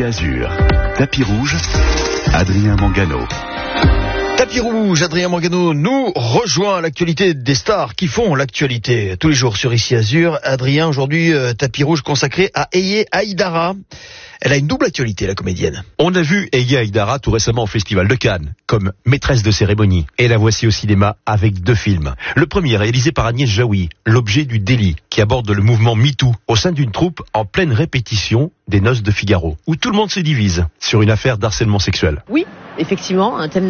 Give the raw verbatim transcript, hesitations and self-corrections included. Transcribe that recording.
Azur. Tapis rouge, Adrien Mangano. Tapis rouge, Adrien Mangano nous rejoint à l'actualité des stars qui font l'actualité tous les jours sur Ici Azur. Adrien, aujourd'hui, euh, tapis rouge consacré à Eye Haïdara. Elle a une double actualité, la comédienne. On a vu Eye Haïdara tout récemment au Festival de Cannes, comme maîtresse de cérémonie. Et la voici au cinéma avec deux films. Le premier, réalisé par Agnès Jaoui, L'objet du délit, qui aborde le mouvement MeToo au sein d'une troupe en pleine répétition des Noces de Figaro, où tout le monde se divise sur une affaire d'harcèlement sexuel. Oui, effectivement, un thème